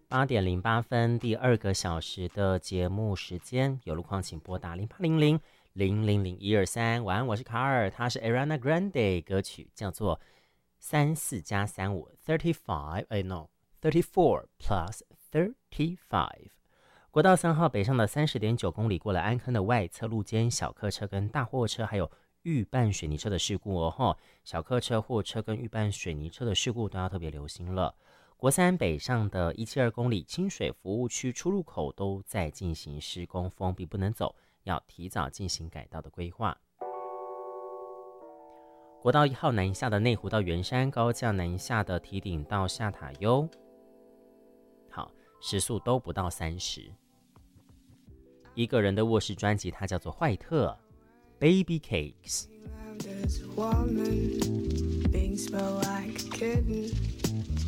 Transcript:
8:08，第2个小时的节目时间，有路况请拨打0800-000-123。晚安，我是卡尔，他是 Ariana Grande， 歌曲叫做34+35 34 plus 35。国道3号北上的30.9公里，过了安坑的外侧路肩，小客车跟大货车还有预拌水泥车的事故哦，小客车、货车跟预拌水泥车的事故都要特别留心了。国3北上的172公里，清水服务区出入口都在进行施工，封闭不能走，要提早进行改道的规划。国道1号南下的内湖到圆山，高架南下的堤顶到下塔悠，好，时速都不到30。一个人的卧室专辑，它叫做坏特 Baby Cakes。Being smelled like a kitten